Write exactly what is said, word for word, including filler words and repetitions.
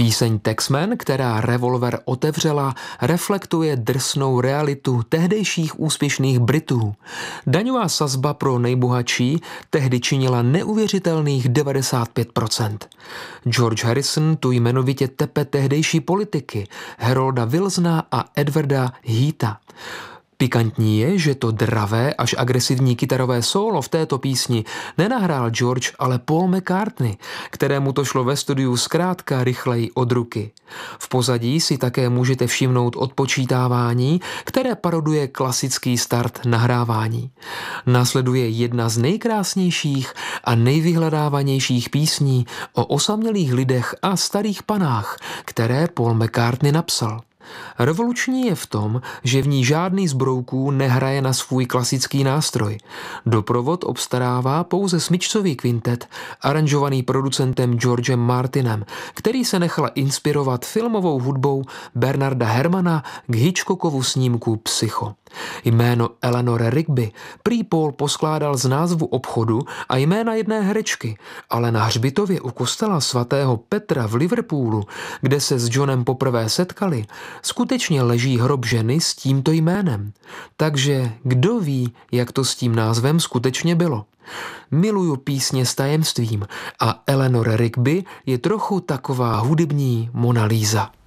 Píseň Taxman, která Revolver otevřela, reflektuje drsnou realitu tehdejších úspěšných Britů. Daňová sazba pro nejbohatší tehdy činila neuvěřitelných devadesát pět procent. George Harrison tu jmenovitě tepe tehdejší politiky Harolda Wilsona a Edwarda Heatha. Pikantní je, že to dravé až agresivní kytarové solo v této písni nenahrál George, ale Paul McCartney, kterému to šlo ve studiu zkrátka rychleji od ruky. V pozadí si také můžete všimnout odpočítávání, které paroduje klasický start nahrávání. Následuje jedna z nejkrásnějších a nejvyhledávanějších písní o osamělých lidech a starých panách, které Paul McCartney napsal. Revoluční je v tom, že v ní žádný z brouků nehraje na svůj klasický nástroj. Doprovod obstarává pouze smyčcový kvintet, aranžovaný producentem Georgem Martinem, který se nechal inspirovat filmovou hudbou Bernarda Herrmanna k Hitchcockovu snímku Psycho. Jméno Eleanor Rigby prý Paul poskládal z názvu obchodu a jména jedné herečky, ale na hřbitově u kostela svatého Petra v Liverpoolu, kde se s Johnem poprvé setkali, skutečně leží hrob ženy s tímto jménem. Takže kdo ví, jak to s tím názvem skutečně bylo? Miluju písně s tajemstvím a Eleanor Rigby je trochu taková hudební Mona Lisa.